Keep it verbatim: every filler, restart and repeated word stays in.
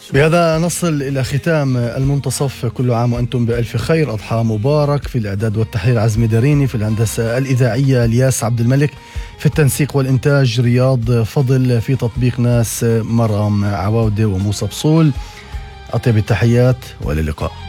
بهذا نصل إلى ختام المنتصف. كل عام وأنتم بألف خير. أضحى مبارك. في الإعداد والتحرير عزمي داريني، في الهندسة الإذاعية الياس عبد الملك، في التنسيق والإنتاج رياض فضل، في تطبيق ناس مرام عواودة وموسى بصول. أطيب التحيات والى اللقاء.